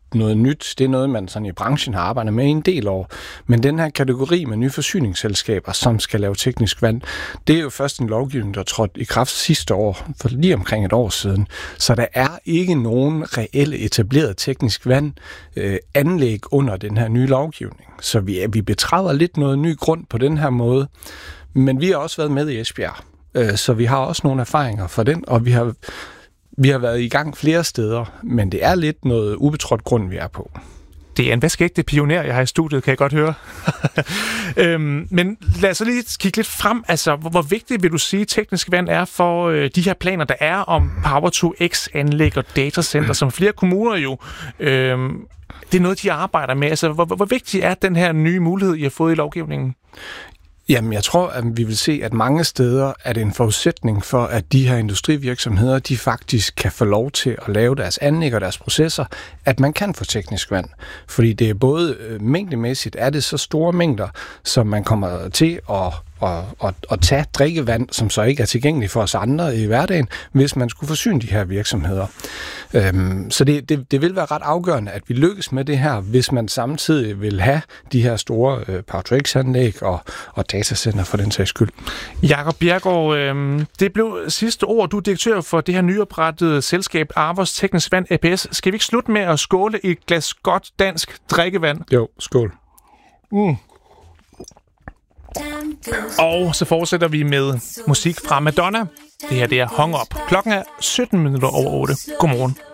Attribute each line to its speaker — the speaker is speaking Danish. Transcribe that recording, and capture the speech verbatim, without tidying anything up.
Speaker 1: noget nyt. Det er noget, man sådan i branchen har arbejdet med i en del år. Men den her kategori med nye forsyningsselskaber, som skal lave teknisk vand, det er jo først en lovgivning, der trådte i kraft sidste år, for lige omkring et år siden. Så der er ikke nogen reelle etableret teknisk vand øh, anlæg under den her nye lovgivning. Så vi, vi betræder lidt noget ny grund på den her måde. Men vi har også været med i Esbjerg, øh, så vi har også nogle erfaringer for den, og vi har Vi har været i gang flere steder, men det er lidt noget ubetrådt grund, vi er på.
Speaker 2: Det er en vaskægte pioner, jeg har i studiet, kan jeg godt høre. øhm, men lad os så lige kigge lidt frem. Altså, hvor, hvor vigtigt vil du sige, teknisk vand er for øh, de her planer, der er om Power to X-anlæg og datacenter, som flere kommuner jo... Øh, det er noget, de arbejder med. Altså, hvor, hvor vigtig er den her nye mulighed, I har fået i lovgivningen?
Speaker 1: Jamen, jeg tror, at vi vil se, at mange steder er det en forudsætning for, at de her industrivirksomheder, de faktisk kan få lov til at lave deres anlæg og deres processer, at man kan få teknisk vand. Fordi det er både øh, mængdemæssigt, er det så store mængder, som man kommer til at Og, og, og tage drikkevand, som så ikke er tilgængeligt for os andre i hverdagen, hvis man skulle forsyne de her virksomheder. Øhm, så det, det, det vil være ret afgørende, at vi lykkes med det her, hvis man samtidig vil have de her store øh, Power to X-anlæg og, og datacenter for den sags skyld.
Speaker 2: Jakob Bjerregaard, øh, det blev sidste år. Du er direktør for det her nyoprettede selskab Arvos Teknisk Vand A P S. Skal vi ikke slutte med at skåle i et glas godt dansk drikkevand?
Speaker 1: Jo, skål.
Speaker 2: Mm. Og så fortsætter vi med musik fra Madonna. Det her det er Hung Up. Klokken er sytten minutter over otte. Godmorgen.